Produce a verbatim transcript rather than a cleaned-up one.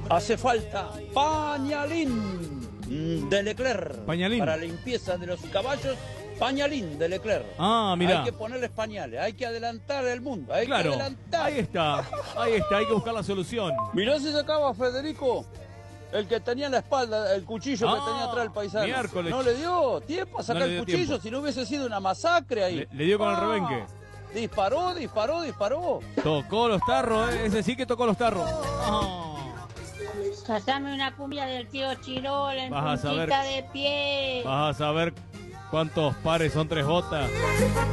Hace falta pañalín de Leclerc. Pañalín. Para limpieza de los caballos, pañalín de Leclerc. Ah, mirá. Hay que ponerles pañales, hay que adelantar el mundo, hay Claro, que adelantar. ahí está, ahí está, hay que buscar la solución. Mirá si sacaba Federico, el que tenía en la espalda, el cuchillo Ah, que tenía atrás el paisano. miércoles. No le dio tiempo a sacar No le el dio cuchillo, tiempo. si no hubiese sido una masacre ahí. Le, le dio con el Ah, rebenque. Disparó, disparó, disparó. Tocó los tarros, ¿eh? Ese sí que tocó los tarros. Ah. Cantame una cumbia del tío Chirol en Vas a saber- puntita de pie. Vas a saber cuántos pares son tres botas.